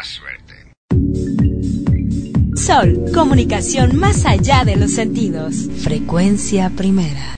suerte. Sol, comunicación más allá de los sentidos. Frecuencia primera.